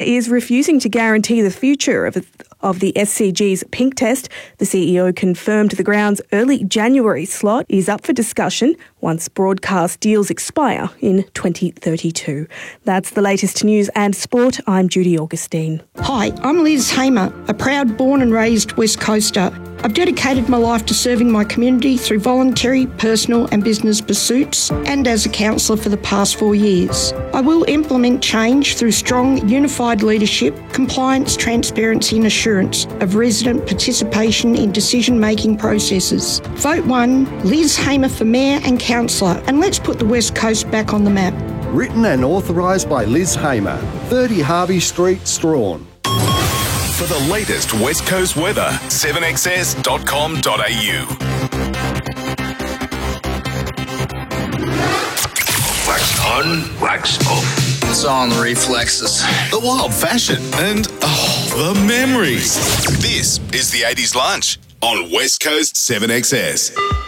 is refusing to guarantee the future of the SCG's pink test. The CEO confirmed the ground's early January slot is up for discussion once broadcast deals expire in 2032. That's the latest news and sport. I'm Judy Augustine. Hi, I'm Liz Hamer, a proud born and raised West Coaster. I've dedicated my life to serving my community through voluntary, personal and business pursuits and as a counsellor for the past 4 years. I will implement change through strong, unified leadership, compliance, transparency and assurance of resident participation in decision-making processes. Vote 1, Liz Hamer for Mayor and Councillor, and let's put the West Coast back on the map. Written and authorised by Liz Hamer, 30 Harvey Street, Strahan. For the latest West Coast weather, 7xs.com.au. Wax on, wax off. It's on the reflexes. The wild fashion and, the memories. This is the 80s Lunch on West Coast 7XS.